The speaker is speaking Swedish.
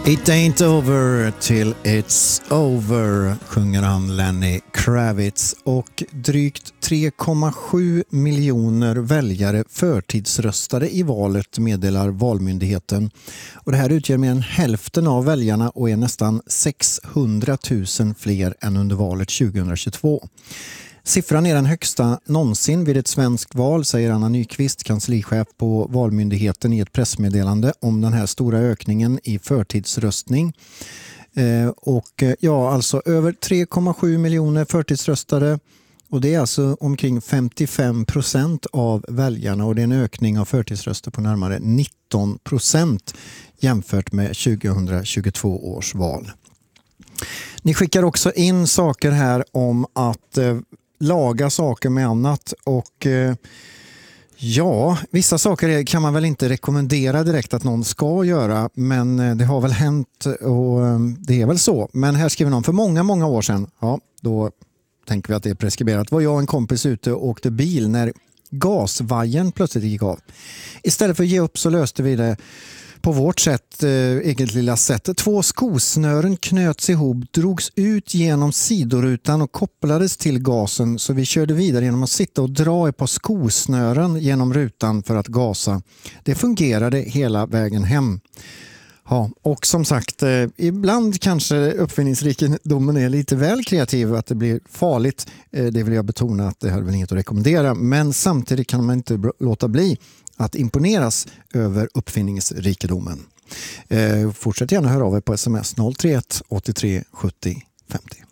It ain't over till it's over, sjunger han Lenny Kravitz, och drygt 3,7 miljoner väljare förtidsröstade i valet, meddelar Valmyndigheten. Och det här utgör mer än hälften av väljarna och är nästan 600 000 fler än under valet 2022. Siffran är den högsta någonsin vid ett svenskt val, säger Anna Nyqvist, kanslichef på Valmyndigheten, i ett pressmeddelande om den här stora ökningen i förtidsröstning. Alltså över 3,7 miljoner förtidsröstade, och det är alltså omkring 55% av väljarna, och det är en ökning av förtidsröster på närmare 19% jämfört med 2022 års val. Ni skickar också in saker här om att laga saker med annat, och vissa saker kan man väl inte rekommendera direkt att någon ska göra, men det har väl hänt och det är väl så. Men här skriver någon: för många år sedan, då tänker vi att det är preskriberat, var jag och en kompis ute och åkte bil när gasvajern plötsligt gick av. Istället för att ge upp så löste vi det på vårt sätt, eget lilla sätt. 2 skosnören knöts ihop, drogs ut genom sidorutan och kopplades till gasen, så vi körde vidare genom att sitta och dra ett par skosnören genom rutan för att gasa. Det fungerade hela vägen hem. Ja, och som sagt, ibland kanske uppfinningsrikedomen är lite väl kreativ, att det blir farligt. Det vill jag betona, att det här är väl inget att rekommendera, men samtidigt kan man inte låta bli att imponeras över uppfinningsrikedomen. Fortsätt gärna höra av er på sms 031 83 70 50.